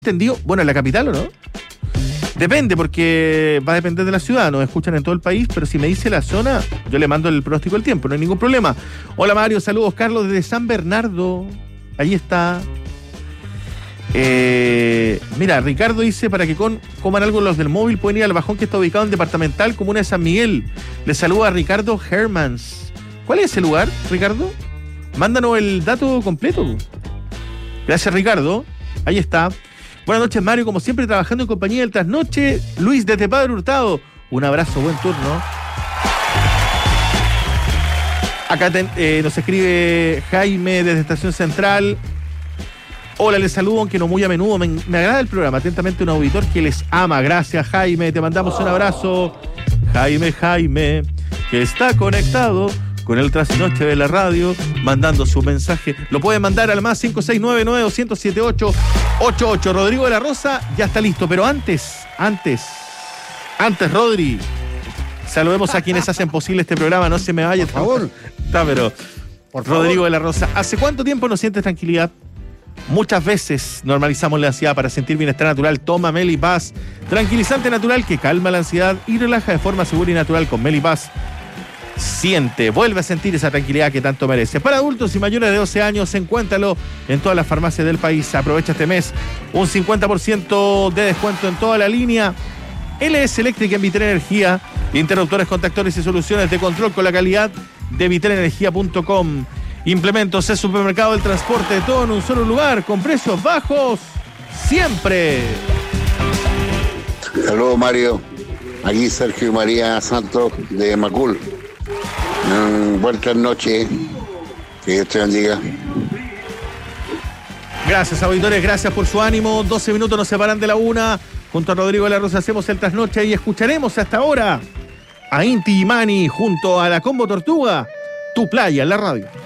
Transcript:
entendido, bueno, en la capital o no. Depende, porque va a depender de la ciudad, nos escuchan en todo el país, pero si me dice la zona, yo le mando el pronóstico del tiempo, no hay ningún problema. Hola Mario, saludos Carlos desde San Bernardo, ahí está. Mira, Ricardo dice, para que coman algo los del móvil, pueden ir al Bajón, que está ubicado en Departamental, comuna de San Miguel. Le saluda a Ricardo Hermans. ¿Cuál es ese lugar, Ricardo? Mándanos el dato completo. Gracias, Ricardo. Ahí está. Buenas noches, Mario, como siempre trabajando en compañía del Trasnoche. Luis desde Padre Hurtado, un abrazo, buen turno. Acá nos escribe Jaime desde Estación Central. Hola, les saludo, aunque no muy a menudo. Me agrada el programa, atentamente un auditor que les ama. Gracias, Jaime, te mandamos un abrazo. Jaime, que está conectado con el Trasnoche de la radio, mandando su mensaje. Lo pueden mandar al más 569-900-7888. Rodrigo de la Rosa ya está listo, pero antes, Rodri, saludemos a quienes hacen posible este programa. No se me vaya, por favor. Está, pero por Rodrigo de la Rosa, ¿hace cuánto tiempo no sientes tranquilidad? Muchas veces normalizamos la ansiedad. Para sentir bienestar natural, toma Melipaz, tranquilizante natural que calma la ansiedad y relaja de forma segura y natural. Con Melipaz vuelve a sentir esa tranquilidad que tanto merece. Para adultos y mayores de 12 años, encuéntralo en todas las farmacias del país. Aprovecha este mes un 50% de descuento en toda la línea LS Eléctrica en Vitel Energía. Interruptores, contactores y soluciones de control con la calidad de vitelenergia.com. Implementos es supermercado del transporte, todo en un solo lugar, con precios bajos siempre. Saludos, Mario. Aquí Sergio María Santos de Macul. Buenas noches. Que Dios te bendiga. Gracias, auditores, gracias por su ánimo. 12 minutos nos separan de la una. Junto a Rodrigo de la Rosa hacemos el Trasnoche y escucharemos hasta ahora a Inti Illimani junto a la Combo Tortuga, Tu Playa en la radio.